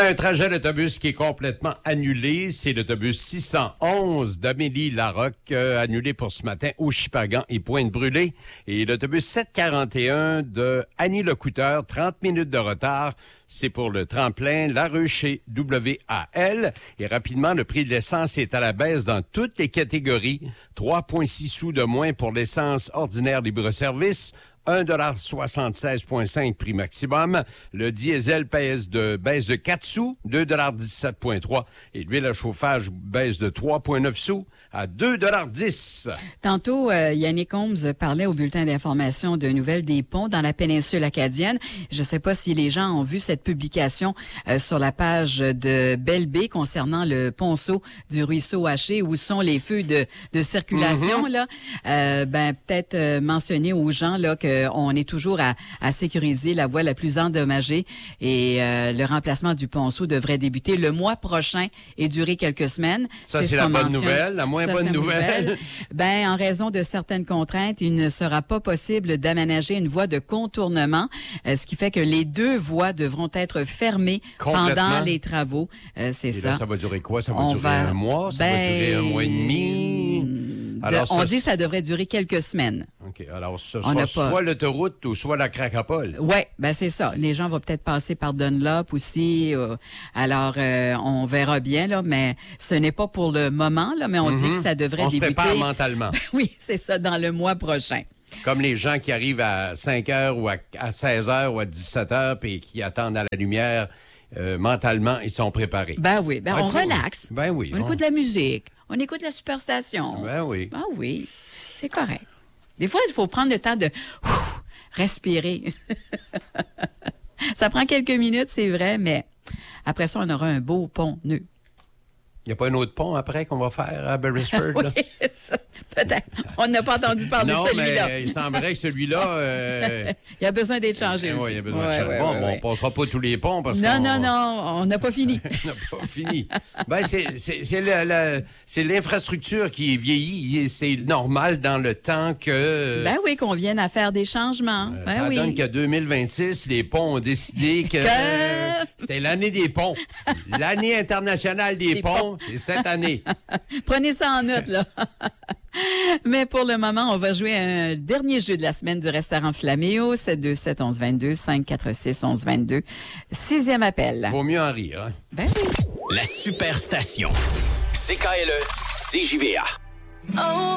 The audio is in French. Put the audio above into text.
Un trajet d'autobus qui est complètement annulé, c'est l'autobus 611 d'Amélie Larocque, annulé pour ce matin au Chipagan et Pointe-Brûlée. Et l'autobus 741 de Annie Lecouteur, 30 minutes de retard. C'est pour le tremplin La Ruche WAL. Et rapidement, le prix de l'essence est à la baisse dans toutes les catégories. 3,6 sous de moins pour l'essence ordinaire libre-service. 1,76,5 prix maximum. Le diesel baisse de 4 sous, 2,17,3. Et l'huile à chauffage baisse de 3,9 sous à 2,10 $. Tantôt, Yannick Holmes parlait au bulletin d'information de Nouvelles des ponts dans la péninsule acadienne. Je ne sais pas si les gens ont vu cette publication sur la page de Belle-Baie concernant le ponceau du ruisseau Haché, où sont les feux de circulation. Là, peut-être mentionner aux gens là que on est toujours à sécuriser la voie la plus endommagée et le remplacement du ponceau devrait débuter le mois prochain et durer quelques semaines. Ça, c'est la bonne nouvelle. La moins bonne nouvelle. En raison de certaines contraintes, il ne sera pas possible d'aménager une voie de contournement, ce qui fait que les deux voies devront être fermées pendant les travaux. C'est ça. Là, ça va durer quoi? Ça va durer un mois? Ça va durer un mois et demi? On dit que ça devrait durer quelques semaines. OK. Alors, ce sera soit l'autoroute ou soit la Cracapole. Oui, c'est ça. Les gens vont peut-être passer par Dunlop aussi. Alors, on verra bien, là, mais ce n'est pas pour le moment, là, mais on dit que ça devrait débuter. On se prépare mentalement. Oui, c'est ça, dans le mois prochain. Comme les gens qui arrivent à 5 heures ou à 16 heures ou à 17 heures puis qui attendent à la lumière, mentalement, ils sont préparés. On relaxe. Oui. On écoute de la musique. On écoute la Superstation. Oui. Oui, c'est correct. Des fois, il faut prendre le temps de respirer. Ça prend quelques minutes, c'est vrai, mais après ça, on aura un beau pont-nœud. Il n'y a pas un autre pont après qu'on va faire à Beresford? Oui, ça, peut-être. On n'a pas entendu parler de celui-là. Non, mais il semblerait que celui-là... il a besoin d'être changé aussi. Oui, il a besoin de changer. On ne passera pas tous les ponts parce Non, on n'a pas fini. On n'a pas fini. C'est l'infrastructure qui vieillit. C'est normal dans le temps que... qu'on vienne à faire des changements. Ça donne qu'à 2026, les ponts ont décidé que c'était l'année des ponts. L'année internationale des ponts. C'est cette année. Prenez ça en note, là. Mais pour le moment, on va jouer un dernier jeu de la semaine du restaurant Flaméo. 727-1122, 546-1122. 6e appel. Vaut mieux en rire, hein? Oui. La Superstation. CKLE, CJVA.